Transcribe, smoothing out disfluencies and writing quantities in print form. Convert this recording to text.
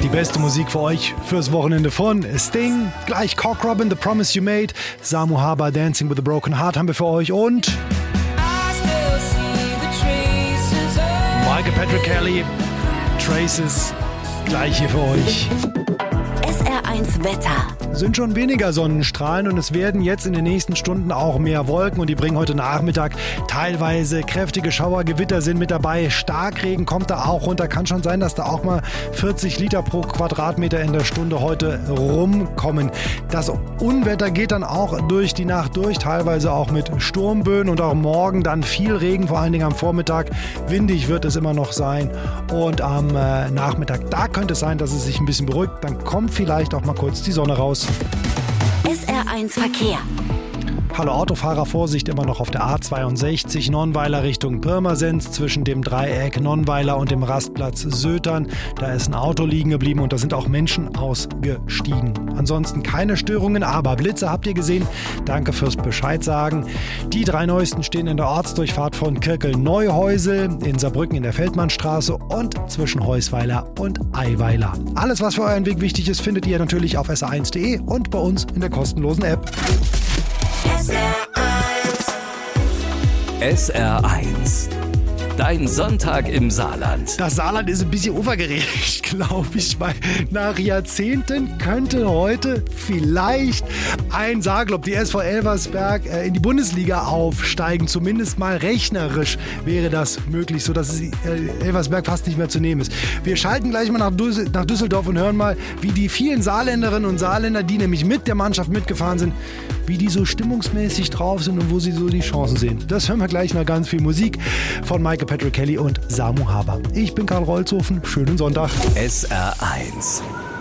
Die beste Musik für euch fürs Wochenende von Sting, gleich Cock Robin, The Promise You Made, Samu Haber, Dancing with a Broken Heart haben wir für euch und Michael Patrick Kelly, Traces, gleich hier für euch. SR1 Wetter. Sind schon weniger Sonnenstrahlen und es werden jetzt in den nächsten Stunden auch mehr Wolken und die bringen heute Nachmittag teilweise kräftige Schauergewitter sind mit dabei. Starkregen kommt da auch runter. Kann schon sein, dass da auch mal 40 Liter pro Quadratmeter in der Stunde heute rumkommen. Das Unwetter geht dann auch durch die Nacht durch, teilweise auch mit Sturmböen und auch morgen dann viel Regen, vor allen Dingen am Vormittag. Windig wird es immer noch sein und am Nachmittag, da könnte es sein, dass es sich ein bisschen beruhigt. Dann kommt vielleicht auch mal kurz die Sonne raus. SR1 Verkehr. Hallo Autofahrer, Vorsicht immer noch auf der A62 Nonnweiler Richtung Pirmasens zwischen dem Dreieck Nonnweiler und dem Rastplatz Sötern. Da ist ein Auto liegen geblieben und da sind auch Menschen ausgestiegen. Ansonsten keine Störungen, aber Blitze habt ihr gesehen. Danke fürs Bescheid sagen. Die 3 neuesten stehen in der Ortsdurchfahrt von Kirkel-Neuhäusel, in Saarbrücken in der Feldmannstraße und zwischen Heusweiler und Eiweiler. Alles, was für euren Weg wichtig ist, findet ihr natürlich auf sr1.de und bei uns in der kostenlosen App. SR1. Dein Sonntag im Saarland. Das Saarland ist ein bisschen ufergerecht, glaube ich, weil nach Jahrzehnten könnte heute vielleicht ein Saarclub, die SV Elversberg, in die Bundesliga aufsteigen. Zumindest mal rechnerisch wäre das möglich, sodass Elversberg fast nicht mehr zu nehmen ist. Wir schalten gleich mal nach Düsseldorf und hören mal, wie die vielen Saarländerinnen und Saarländer, die nämlich mit der Mannschaft mitgefahren sind, wie die so stimmungsmäßig drauf sind und wo sie so die Chancen sehen. Das hören wir gleich nach ganz viel Musik von Michael Patrick Kelly und Samu Haber. Ich bin Karl Rolzhofen. Schönen Sonntag. SR1.